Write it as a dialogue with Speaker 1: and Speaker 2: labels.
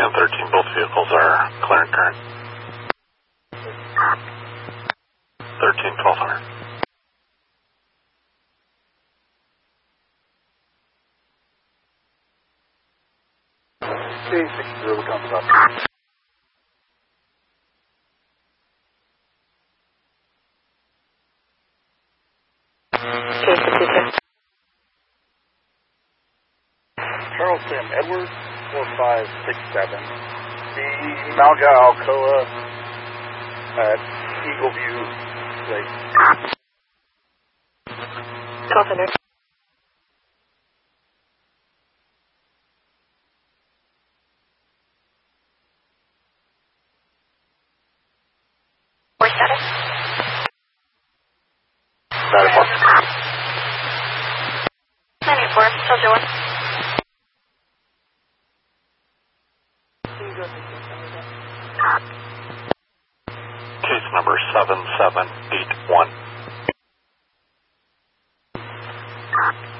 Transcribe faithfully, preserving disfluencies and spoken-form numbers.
Speaker 1: ten thirteen, both vehicles are clear and current. thirteen, twelve hundred.
Speaker 2: Okay, six zero, comes up. Charleston, Edwards, four five six seven. The Malga Alcoa at Eagle View Lake.
Speaker 3: twelve hundred. Four status.
Speaker 1: ninety-four.
Speaker 3: ninety-four, Soldier one.
Speaker 1: Case number seven seven eight one.